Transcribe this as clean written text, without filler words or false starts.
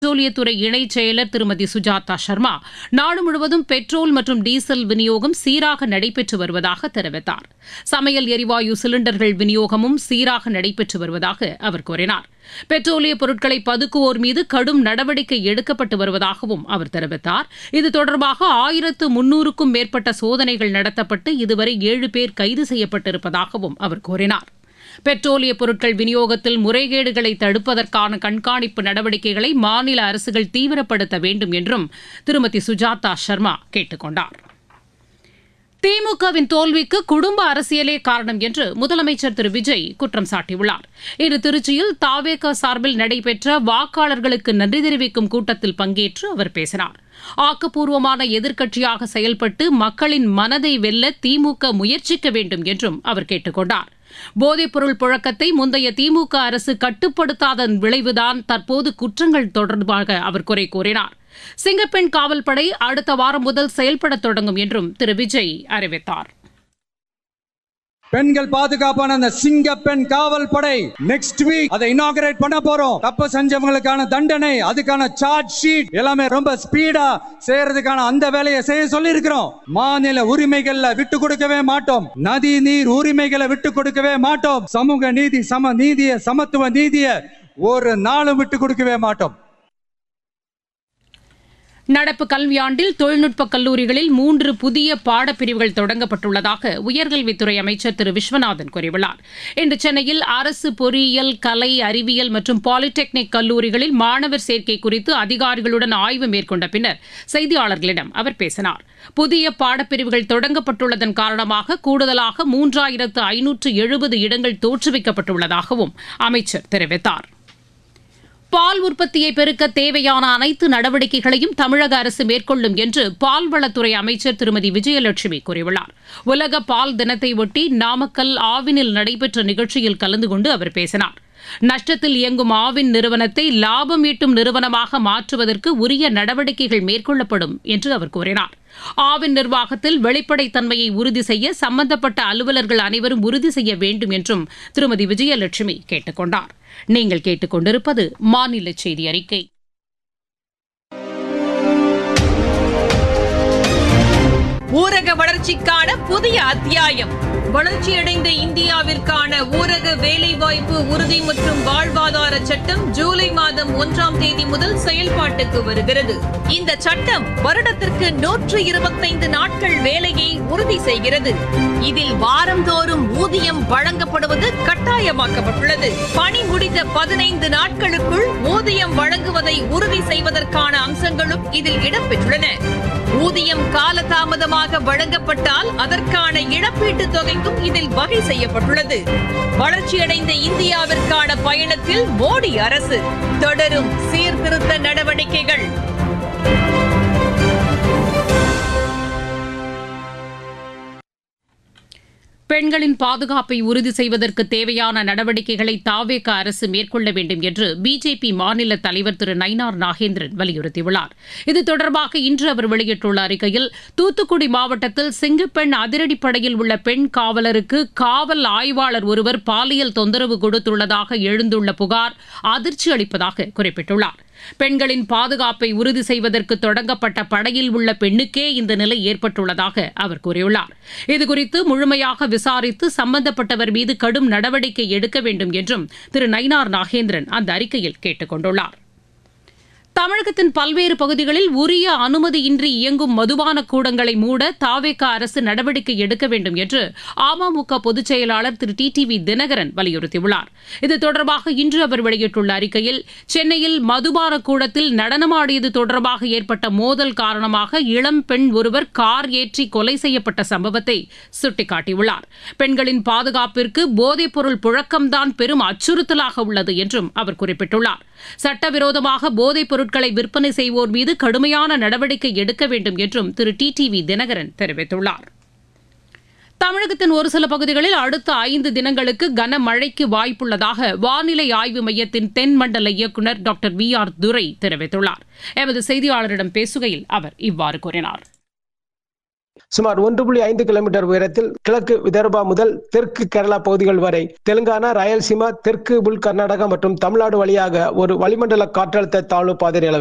பெட்ரோலியத்துறை இணைச் செயலர் திருமதி சுஜாதா சர்மா நாடு முழுவதும் பெட்ரோல் மற்றும் டீசல் விநியோகம் சீராக நடைபெற்று வருவதாக தெரிவித்தார். சமையல் எரிவாயு சிலிண்டர்கள் விநியோகமும் சீராக நடைபெற்று வருவதாக அவர் கூறினார். பெட்ரோலிய பொருட்களை பதுக்குவோர் மீது கடும் நடவடிக்கை எடுக்கப்பட்டு வருவதாகவும் அவர் தெரிவித்தார். இது தொடர்பாக 1300க்கும் மேற்பட்ட சோதனைகள் நடத்தப்பட்டு இதுவரை 7 பேர் கைது செய்யப்பட்டிருப்பதாகவும் அவர் கூறினார். பெட்ரோலிய பொருட்கள் விநியோகத்தில் முறைகேடுகளை தடுப்பதற்கான கண்காணிப்பு நடவடிக்கைகளை மாநில அரசுகள் தீவிரப்படுத்த வேண்டும் என்றும் திருமதி சுஜாதா சர்மா கேட்டுக் கொண்டார். திமுகவின் தோல்விக்கு குடும்ப அரசியலே காரணம் என்று முதலமைச்சர் திரு விஜய் குற்றம் சாட்டியுள்ளார். இன்று திருச்சியில் தவேக சார்பில் நடைபெற்ற வாக்காளர்களுக்கு நன்றி தெரிவிக்கும் கூட்டத்தில் பங்கேற்று அவர் பேசினார். ஆக்கப்பூர்வமான எதிர்க்கட்சியாக செயல்பட்டு மக்களின் மனதை வெல்ல திமுக முயற்சிக்க வேண்டும் என்றும் அவர் கேட்டுக் கொண்டார். போதைப்பொருள் புழக்கத்தை முந்தைய திமுக அரசு கட்டுப்படுத்தாதன் விளைவுதான் தற்போது குற்றங்கள் தொடர்பாக அவர் குறை கூறினார். சிங்கப்பெண் காவல்படை அடுத்த வாரம் முதல் செயல்பட தொடங்கும் என்றும் திரு விஜய் அறிவித்தார். பெண்கள் பாதுகாப்பான அந்த சிங்கப்பெண் காவல் படை நெக்ஸ்ட் வீக் அதை இனாகரேட் பண்ண போறோம். தப்பு செஞ்சவங்களுக்கான தண்டனை, அதுக்கான சார்ஜ் ஷீட் எல்லாமே ரொம்ப ஸ்பீடா செய்யறதுக்கான அந்த வேலையை செய்ய சொல்லி இருக்கிறோம். மாநில உரிமைகள்ல விட்டு கொடுக்கவே மாட்டோம். நதி நீர் உரிமைகளை விட்டு கொடுக்கவே மாட்டோம். சமூக நீதி, சம நீதிய, சமத்துவ நீதிய ஒரு நாளும் விட்டு கொடுக்கவே மாட்டோம். நடப்பு கல்வியாண்டில் தொழில்நுட்ப கல்லூரிகளில் 3 புதிய பாடப்பிரிவுகள் தொடங்கப்பட்டுள்ளதாக உயர்கல்வித்துறை அமைச்சர் திரு விஸ்வநாதன் கூறியுள்ளார். இன்று சென்னையில் அரசு பொறியியல், கலை, அறிவியல் மற்றும் பாலிடெக்னிக் கல்லூரிகளில் மாணவர் சேர்க்கை குறித்து அதிகாரிகளுடன் ஆய்வு மேற்கொண்ட பின்னர் செய்தியாளர்களிடம் அவர் பேசினார். புதிய பாடப்பிரிவுகள் தொடங்கப்பட்டுள்ளதன் காரணமாக கூடுதலாக 3570 இடங்கள் தோற்றுவிக்கப்பட்டுள்ளதாகவும் அமைச்சர் தெரிவித்தார். பால் உற்பத்தியை பெருக்க தேவையான அனைத்து நடவடிக்கைகளையும் தமிழக அரசு மேற்கொள்ளும் என்று பால்வளத்துறை அமைச்சர் திருமதி விஜயலட்சுமி கூறியுள்ளார். உலக பால் தினத்தை ஒட்டி நாமக்கல் ஆவினில் நடைபெற்ற நிகழ்ச்சியில் கலந்து கொண்டு அவர் பேசினார். நஷ்டத்தில் இயங்கும் ஆவின் நிறுவனத்தை லாபம் ஈட்டும் நிறுவனமாக மாற்றுவதற்கு உரிய நடவடிக்கைகள் மேற்கொள்ளப்படும் என்று அவர் கூறினார். ஆவின் நிர்வாகத்தில் வெளிப்படைத்தன்மையை உறுதி செய்ய சம்பந்தப்பட்ட அலுவலர்கள் அனைவரும் உறுதி செய்ய வேண்டும் என்றும் திருமதி விஜயலட்சுமி கேட்டுக் கொண்டார். நீங்கள் கேட்டுக் கொண்டிருப்பது மாநில செய்தி அறிக்கை. ஊரக வளர்ச்சிக்கான புதிய அத்தியாயம். வளர்ச்சியடைந்த இந்தியாவிற்கான ஊரக வேலைவாய்ப்பு உறுதி மற்றும் வாழ்வாதார சட்டம் ஜூலை மாதம் 1ஆம் தேதி முதல் செயல்பாட்டுக்கு வருகிறது. இந்த சட்டம் வருடத்திற்கு 125 நாட்கள் வேலையை உறுதி செய்கிறது. இதில் வாரந்தோறும் ஊதியம் வழங்கப்படுவது கட்டாயமாக்கப்பட்டுள்ளது. பணி முடிந்த 15 நாட்களுக்குள் ஊதியம் வழங்குவதை உறுதி செய்வதற்கான அம்சங்களும் இதில் இடம்பெற்றுள்ளன. ஊதியம் காலதாமதமாக வழங்கப்பட்டால் அதற்கான இழப்பீட்டுத் தொகைக்கும் இதில் வகை செய்யப்பட்டுள்ளது. வளர்ச்சியடைந்த இந்தியாவிற்கான பயணத்தில் மோடி அரசு தொடரும் சீர்திருத்த நடவடிக்கைகள். பெண்களின் பாதுகாப்பை உறுதி செய்வதற்கு தேவையான நடவடிக்கைகளை தவேக அரசு மேற்கொள்ள வேண்டும் என்று பிஜேபி மாநில தலைவர் திரு நயினார் நாகேந்திரன் வலியுறுத்தியுள்ளார். இது தொடர்பாக இன்று அவர் வெளியிட்டுள்ள அறிக்கையில், தூத்துக்குடி மாவட்டத்தில் சிங்கப்பெண் அதிரடிப்படையில் உள்ள பெண் காவலருக்கு காவல் ஆய்வாளர் ஒருவர் பாலியல் தொந்தரவு கொடுத்துள்ளதாக எழுந்துள்ள புகார் அதிர்ச்சி அளிப்பதாக குறிப்பிட்டுள்ளார். பெண்களின் பாதுகாப்பை உறுதி செய்வதற்கு தொடங்கப்பட்ட படையில் உள்ள பெண்ணுக்கே இந்த நிலை ஏற்பட்டுள்ளதாக அவர் கூறியுள்ளார். இதுகுறித்து முழுமையாக விசாரித்து சம்பந்தப்பட்டவர் மீது கடும் நடவடிக்கை எடுக்க வேண்டும் என்றும் திரு நயினார் நாகேந்திரன் அந்த அறிக்கையில் கேட்டுக் கொண்டுள்ளார். தமிழகத்தின் பல்வேறு பகுதிகளில் உரிய அனுமதியின்றி இயங்கும் மதுபான கூடங்களை மூட தவேக அரசு நடவடிக்கை எடுக்க வேண்டும் என்று அமமுக பொதுச் செயலாளர் திரு டிடிவி தினகரன் வலியுறுத்தியுள்ளார். இது தொடர்பாக இன்று அவர் வெளியிட்டுள்ள அறிக்கையில், சென்னையில் மதுபான கூடத்தில் நடனமாடியது தொடர்பாக ஏற்பட்ட மோதல் காரணமாக இளம் பெண் ஒருவர் கார் ஏற்றி கொலை செய்யப்பட்ட சம்பவத்தை சுட்டிக்காட்டியுள்ளார். பெண்களின் பாதுகாப்பிற்கு போதைப்பொருள் புழக்கம்தான் பெரும் அச்சுறுத்தலாக உள்ளது என்றும் அவர் குறிப்பிட்டுள்ளார். சட்டவிரோதமாக போதைப் பொருட்களை விற்பனை செய்வோர் மீது கடுமையான நடவடிக்கை எடுக்க வேண்டும் என்றும் திரு டிடிவி தினகரன் தெரிவித்துள்ளார். தமிழகத்தின் ஒரு சில பகுதிகளில் அடுத்த 5 தினங்களுக்கு கனமழைக்கு வாய்ப்புள்ளதாக வானிலை ஆய்வு மையத்தின் தென்மண்டல இயக்குநர் டாக்டர் VR துரை தெரிவித்துள்ளார். எமது செய்தியாளரிடம் பேசுகையில் அவர் இவ்வாறு கூறினார். சுமார் 1.5 கிலோமீட்டர் உயரத்தில் கிழக்கு விதர்பா முதல் தெற்கு கேரளா பகுதிகள் வரை தெலுங்கானா, ராயல்சீமா, தெற்கு உள் கர்நாடகா மற்றும் தமிழ்நாடு வழியாக ஒரு வளிமண்டல காற்றழுத்த தாழ்வு பாதை நிலவுகிறது.